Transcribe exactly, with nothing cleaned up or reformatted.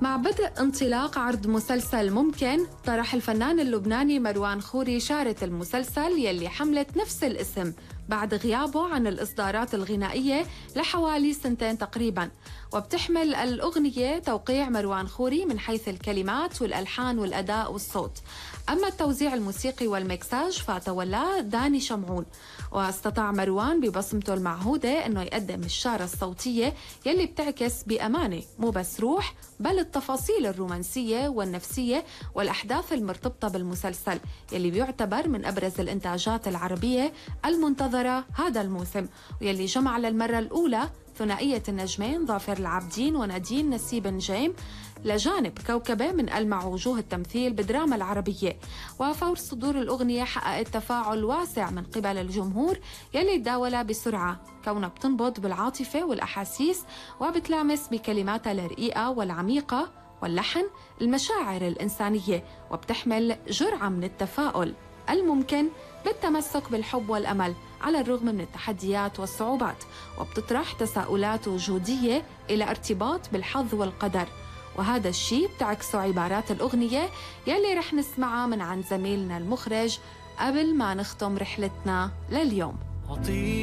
مع بدء انطلاق عرض مسلسل ممكن، طرح الفنان اللبناني مروان خوري شارة المسلسل يلي حملت نفس الاسم بعد غيابه عن الإصدارات الغنائية لحوالي سنتين تقريباً. وبتحمل الأغنية توقيع مروان خوري من حيث الكلمات والألحان والأداء والصوت، أما التوزيع الموسيقي والميكساج فتولاه داني شمعون. واستطاع مروان ببصمته المعهودة أنه يقدم الشارة الصوتية يلي بتعكس بأمانة مو بس روح بل التفاصيل الرومانسية والنفسية والأحداث المرتبطة بالمسلسل يلي بيعتبر من أبرز الإنتاجات العربية المنتظرة هذا الموسم، ويلي جمع للمرة الأولى ثنائية النجمين ظافر العابدين ونادين نسيب نجيم لجانب كوكبة من ألمع وجوه التمثيل بالدراما العربية. وفور صدور الأغنية حققت تفاعل واسع من قبل الجمهور يلي تداول بسرعة، كونها بتنبض بالعاطفة والأحاسيس وبتلامس بكلماتها الرقيقة والعميقة واللحن المشاعر الإنسانية، وبتحمل جرعة من التفاؤل الممكن بالتمسك بالحب والأمل على الرغم من التحديات والصعوبات، وبتطرح تساؤلات وجودية إلى ارتباط بالحظ والقدر. وهذا الشيء بتعكسه عبارات الأغنية يلي رح نسمعها من عند زميلنا المخرج قبل ما نختم رحلتنا لليوم.